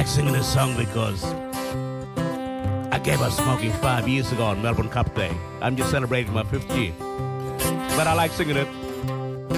like singing this song because I gave up smoking 5 years ago on Melbourne Cup Day. I'm just celebrating my 50th. But I like singing it.